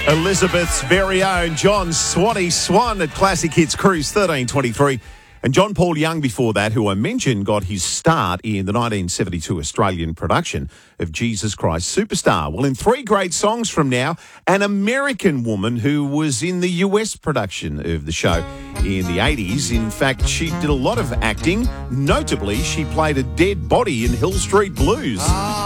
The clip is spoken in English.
Elizabeth's very own John Swanee Swan at Classic Hits Cruise 1323. And John Paul Young before that, who I mentioned got his start in the 1972 Australian production of Jesus Christ Superstar. Well, in three great songs from now, an American woman who was in the US production of the show in the 80s. In fact, she did a lot of acting. Notably, she played a dead body in Hill Street Blues.